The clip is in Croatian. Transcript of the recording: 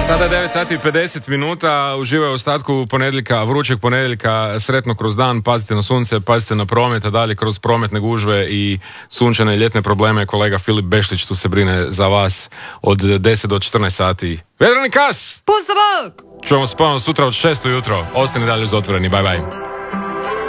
Sada je 9 sati i 50 minuta, uživaju u ostatku ponedjeljka, vrućeg ponedjeljka, sretno kroz dan, pazite na sunce, pazite na promet, a dalje kroz prometne gužve i sunčane ljetne probleme. Kolega Filip Bešlić tu se brine za vas od 10 do 14 sati. Vedrani kas! Pusta bok! Čujemo se ponovno sutra od 6 ujutro. Ostani dalje uz Otvoreni, bye bye.